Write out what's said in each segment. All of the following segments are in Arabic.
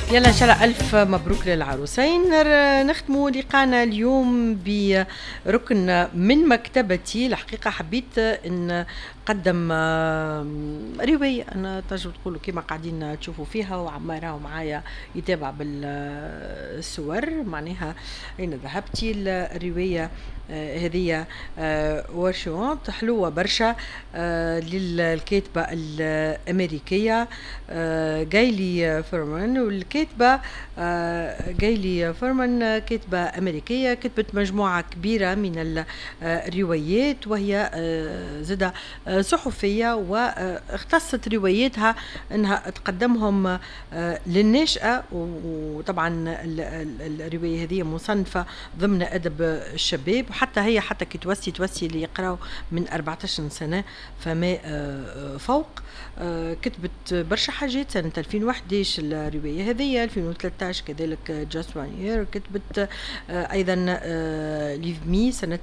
يلا إن شاء الله ألف مبروك للعروسين. نختموا لقانا اليوم بركن من مكتبتي. الحقيقة حبيت أن قدم رواية أنا تجربة تقولوا كما قاعدين تشوفوا فيها، وعمارها معايا يتابع بالصور معناها أين ذهبتي. الرواية هذه وشوانت حلوة برشا للكاتبة الأمريكية جايلي فورمان، والكاتبة جايلي فورمان كاتبة أمريكية كتبت مجموعة كبيرة من الروايات، وهي زادة صحفية، واختصت رواياتها أنها تقدمهم للناشئة. وطبعا الرواية هذه مصنفة ضمن أدب الشباب، وحتى هي حتى كي توسي اللي يقراوا من 14 سنة فما فوق. كتبت برشا حاجات سنة 2011 الرواية هذه، 2013 كذلك جاست وان يير. كتبت أيضا ليف مي سنة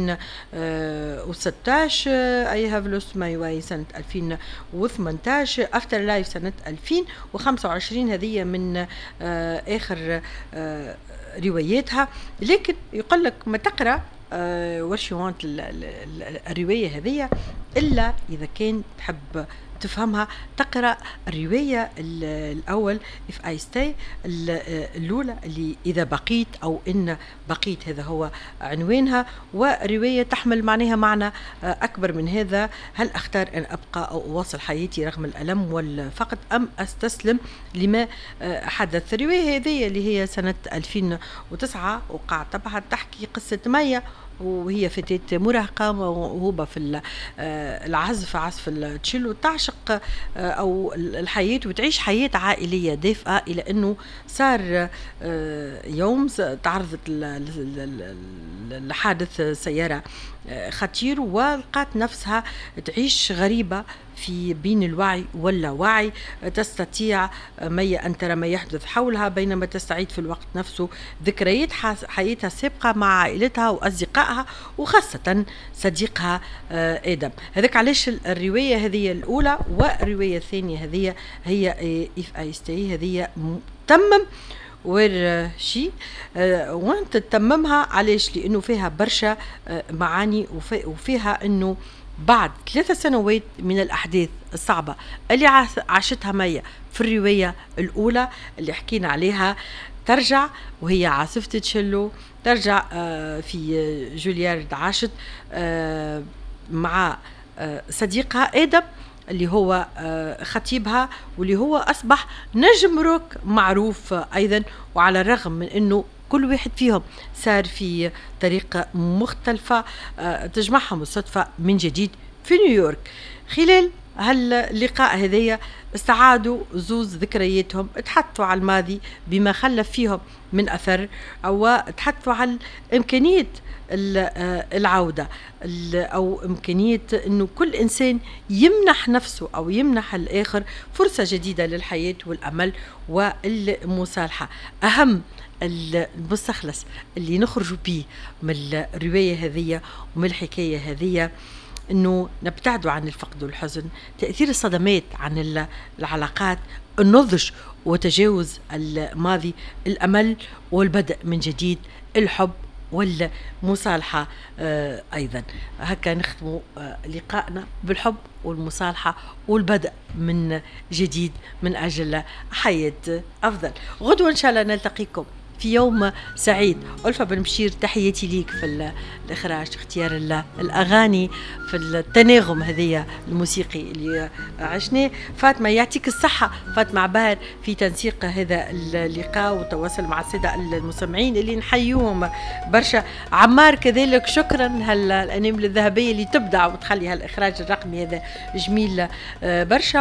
2016، I have lost my way سنة 2018، After Life سنة 2025. هذه من آخر رواياتها. لكن يقول لك ما تقرأ ورشوانت الرواية هذه إلا إذا كان تحب تفهمها تقرأ الرواية الأول If I Stay الأولى اللي إذا بقيت أو إن بقيت، هذا هو عنوانها. ورواية تحمل معناها معنى أكبر من هذا: هل أختار أن أبقى أو أواصل حياتي رغم الألم والفقد، أم أستسلم لما حدث. الرواية هذه اللي هي سنة 2009 وقع طبعا تحكي قصة مية، وهي فتاة مراهقة موهوبة في عزف التشيلو، تعشق أو الحياة وتعيش حياة عائلية دافئة، إلى أنه صار يوم تعرضت لحادث سيارة خطير، ولقات نفسها تعيش غريبة في بين الوعي واللاوعي. تستطيع مية أن ترى ما يحدث حولها، بينما تستعيد في الوقت نفسه ذكريات حياتها السابقة مع عائلتها وأصدقائها، وخاصة صديقها آدم. هذاك علاش الرواية هذه الأولى. والرواية الثانية هذه هي If I Stay، هذه تمم ورشي وانت تتممها. علاش؟ لأنه فيها برشا معاني، وفيها أنه بعد 3 سنوات من الأحداث الصعبة اللي عاشتها مية في الرواية الأولى اللي حكينا عليها، ترجع وهي عازفة تشيلو، ترجع في جوليارد عاشت مع صديقها آدم اللي هو خطيبها، واللي هو أصبح نجم روك معروف أيضا. وعلى الرغم من أنه كل واحد فيهم صار في طريقة مختلفة تجمعهم الصدفة من جديد في نيويورك. خلال هاللقاء هذية استعادوا زوز ذكرياتهم، تحدثوا على الماضي بما خلف فيهم من أثر، أو تحدثوا على إمكانية العودة، أو إمكانية أنه كل إنسان يمنح نفسه أو يمنح الآخر فرصة جديدة للحياة والأمل والمصالحة. أهم المستخلص اللي نخرج به من الرواية هذه ومن الحكاية هذه أنه نبتعدوا عن الفقد والحزن، تأثير الصدمات عن العلاقات، النضج وتجاوز الماضي، الأمل والبدء من جديد، الحب والمصالحة أيضا. هكا نختم لقائنا بالحب والمصالحة والبدء من جديد من أجل حياة أفضل. غدوة إن شاء الله نلتقيكم في يوم سعيد. ألفة بن بشير تحياتي ليك في الإخراج، اختيار الأغاني، في التناغم هذه الموسيقي اللي عشناه. فاطمة يعطيك الصحة، فاطمة عبار في تنسيق هذا اللقاء والتواصل مع السادة المستمعين اللي نحيوهم برشا. عمار كذلك شكرا، هالأنامل الذهبية اللي تبدع وتخلي هالإخراج الرقمي هذا جميل برشا.